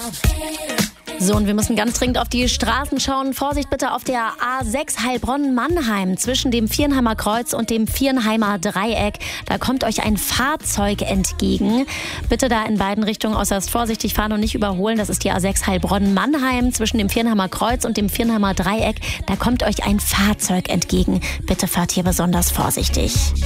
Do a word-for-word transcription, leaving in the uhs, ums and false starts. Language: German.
So, und wir müssen ganz dringend auf die Straßen schauen. Vorsicht bitte auf der A sechs Heilbronn-Mannheim zwischen dem Viernheimer Kreuz und dem Viernheimer Dreieck. Da kommt euch ein Fahrzeug entgegen. Bitte da in beiden Richtungen äußerst vorsichtig fahren und nicht überholen. Das ist die A sechs Heilbronn-Mannheim zwischen dem Viernheimer Kreuz und dem Viernheimer Dreieck. Da kommt euch ein Fahrzeug entgegen. Bitte fahrt hier besonders vorsichtig.